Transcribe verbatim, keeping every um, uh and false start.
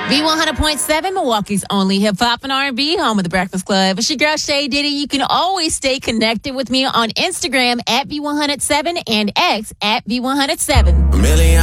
V one hundred point seven, Milwaukee's only hip-hop and R and B, home of the Breakfast Club. It's your girl, Shay Diddy. You can always stay connected with me on Instagram at V one oh seven and X at V one oh seven. A million